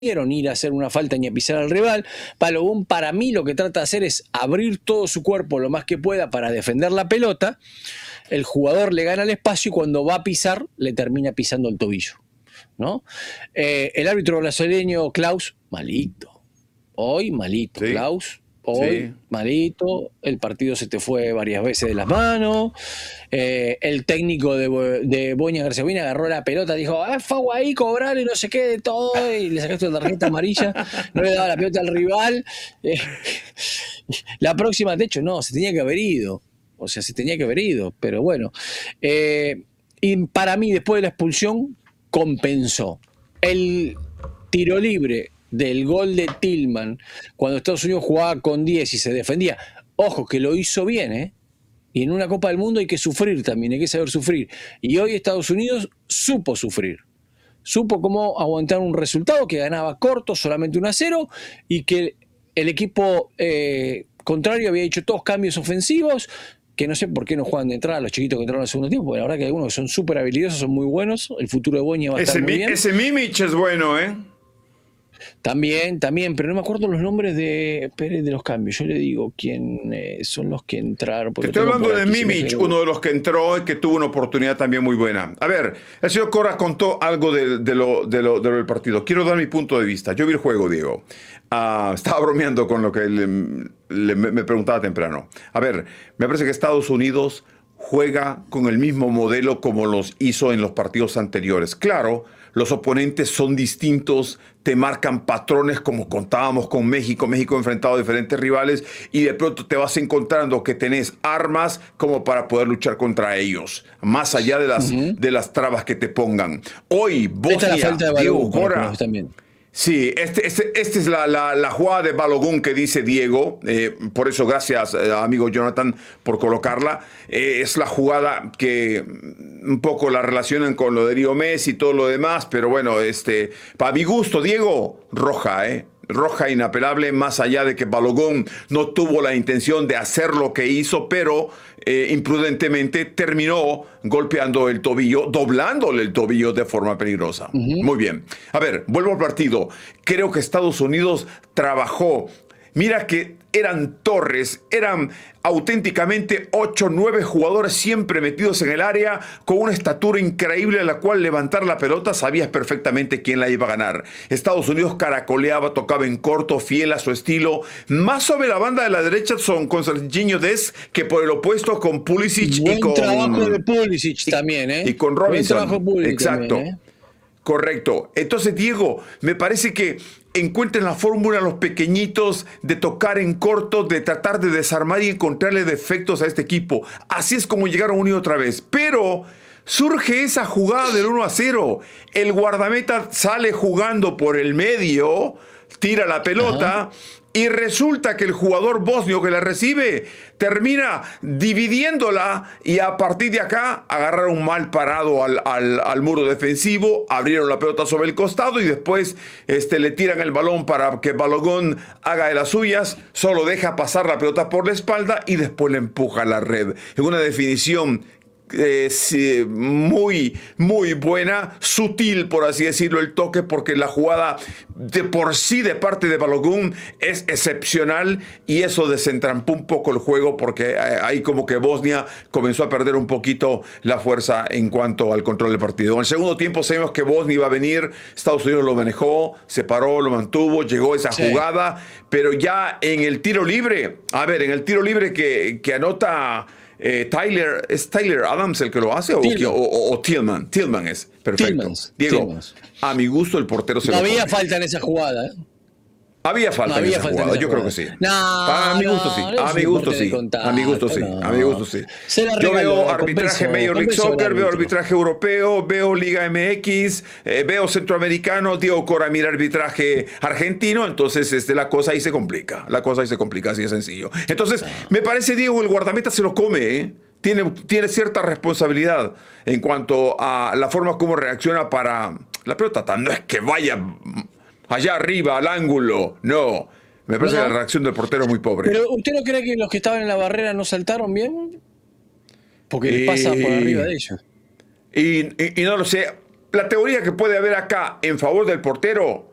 ir a hacer una falta ni a pisar al rival. Balogun, para mí, lo que trata de hacer es abrir todo su cuerpo lo más que pueda para defender la pelota. El jugador le gana el espacio y cuando va a pisar, le termina pisando el tobillo, ¿no? El árbitro brasileño, Klaus, malito. Hoy, malito, sí. Klaus. Hoy, sí. Malito, el partido se te fue varias veces de las manos. El técnico de Bosnia y Herzegovina agarró la pelota, dijo, fago ahí, cobrar y no sé qué de todo, y le sacaste la tarjeta amarilla, no le daba la pelota al rival. La próxima, de hecho, no, se tenía que haber ido. O sea, se tenía que haber ido, pero bueno. Y para mí, después de la expulsión, compensó. El tiro libre del gol de Tillman, cuando Estados Unidos jugaba con 10 y se defendía, ojo que lo hizo bien, ¿eh? Y en una Copa del Mundo hay que sufrir también, hay que saber sufrir. Y hoy Estados Unidos supo sufrir. Supo cómo aguantar un resultado que ganaba corto, solamente 1-0, y que el equipo contrario había hecho todos cambios ofensivos, que no sé por qué no juegan de entrada los chiquitos que entraron al segundo tiempo, porque la verdad que hay algunos que son súper habilidosos, son muy buenos, el futuro de Bosnia va a estar muy bien. Ese Mimic es bueno, ¿eh? También, pero no me acuerdo los nombres de los cambios. Yo le digo quién son los que entraron. Te estoy hablando de Mimic, uno de los que entró y que tuvo una oportunidad también muy buena. A ver, el señor Cora contó algo de lo del partido. Quiero dar mi punto de vista. Yo vi el juego, Diego. Estaba bromeando con lo que me preguntaba temprano. A ver, me parece que Estados Unidos juega con el mismo modelo como los hizo en los partidos anteriores. Claro, los oponentes son distintos, te marcan patrones como contábamos con México. México ha enfrentado a diferentes rivales y de pronto te vas encontrando que tenés armas como para poder luchar contra ellos, más allá de las trabas que te pongan. Hoy, Bosnia, Diego Cora... Sí, esta es la jugada de Balogun que dice Diego, por eso gracias amigo Jonathan por colocarla. Es la jugada que un poco la relacionan con lo de Leo Messi y todo lo demás, pero bueno, para mi gusto, Diego, roja, roja inapelable, más allá de que Balogun no tuvo la intención de hacer lo que hizo, pero imprudentemente terminó golpeando el tobillo, doblándole el tobillo de forma peligrosa. Muy bien. A ver, vuelvo al partido. Creo que Estados Unidos trabajó. Mira que eran torres, eran auténticamente 8 o 9 jugadores siempre metidos en el área con una estatura increíble a la cual levantar la pelota sabías perfectamente quién la iba a ganar. Estados Unidos caracoleaba, tocaba en corto, fiel a su estilo. Más sobre la banda de la derecha son con Sergiño Dest que por el opuesto con Pulisic y con... Buen trabajo de Pulisic también, ¿eh? Y con Robinson. Buen trabajo Pulisic. Exacto. También, Correcto. Entonces, Diego, me parece que encuentren la fórmula los pequeñitos de tocar en corto, de tratar de desarmar y encontrarle defectos a este equipo. Así es como llegaron una y otra vez. Pero surge esa jugada del 1-0. El guardameta sale jugando por el medio, tira la pelota. Ajá. Y resulta que el jugador bosnio que la recibe termina dividiéndola y a partir de acá agarraron mal parado al muro defensivo, abrieron la pelota sobre el costado y después le tiran el balón para que Balogun haga de las suyas, solo deja pasar la pelota por la espalda y después la empuja a la red. En una definición muy, muy buena, sutil, por así decirlo, el toque, porque la jugada de por sí de parte de Balogun es excepcional y eso desentrampó un poco el juego porque ahí como que Bosnia comenzó a perder un poquito la fuerza en cuanto al control del partido. En el segundo tiempo sabemos que Bosnia iba a venir, Estados Unidos lo manejó, se paró, lo mantuvo, llegó esa jugada, pero ya en el tiro libre, en el tiro libre que anota... ¿Es Tyler Adams el que lo hace o Tillman? Tillman es, perfecto. Diego, a mi gusto el portero se lo come. No había falta en esa jugada, ¿eh? Había falta en esa jugada, yo creo que sí. A mi gusto sí, a mi gusto sí, a mi gusto sí, a mi gusto sí. Yo veo arbitraje Major League Soccer, veo arbitraje europeo, veo Liga MX, veo centroamericano, Diego Cora mira arbitraje argentino, entonces la cosa ahí se complica, así de sencillo. Entonces, me parece, Diego, el guardameta se lo come, ¿eh? Tiene cierta responsabilidad en cuanto a la forma como reacciona para la pelota. No es que vaya allá arriba, al ángulo. No. Me parece que la reacción del portero es muy pobre. ¿Pero usted no cree que los que estaban en la barrera no saltaron bien? Porque les pasa por arriba de ellos. Y no lo sé. La teoría que puede haber acá en favor del portero